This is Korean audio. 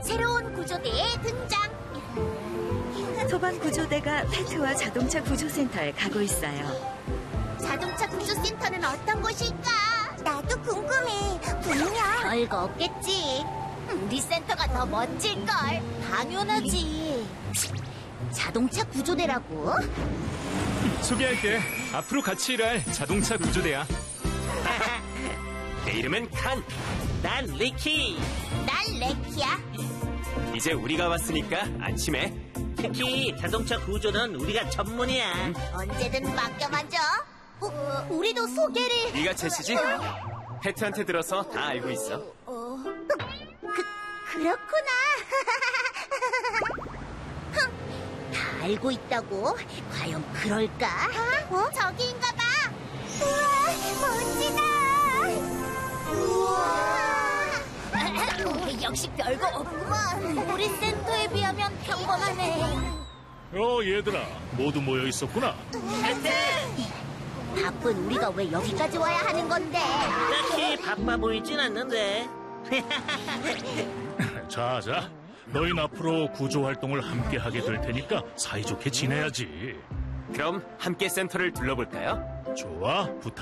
새로운 구조대의 등장. 소방 구조대가 페트와 자동차 구조센터에 가고 있어요. 자동차 구조센터는 어떤 곳일까? 나도 궁금해. 분명 별거 없겠지. 우리 센터가 더 멋질걸. 당연하지. 자동차 구조대라고? 소개할게. 앞으로 같이 일할 자동차 구조대야. 내 이름은 칸. 난 리키. 난 레키야. 이제 우리가 왔으니까 안심해. 특히 자동차 구조는 우리가 전문이야. 언제든 맡겨만줘. 우리도 소개를. 네가 제시지? 페트한테 들어서 다 알고 있어. 그렇구나. 다 알고 있다고? 과연 그럴까? 저기인가 봐. 우와, 멋지다. 우와. 역시 별거 없구만. 우리 센터에 비하면 평범하네. 얘들아, 모두 모여 있었구나. 바쁜 우리가 왜 여기까지 와야 하는 건데? 딱히 바빠 보이진 않는데. 자, 너희는 앞으로 구조 활동을 함께 하게 될 테니까 사이좋게 지내야지. 그럼 함께 센터를 둘러볼까요? 좋아, 부탁.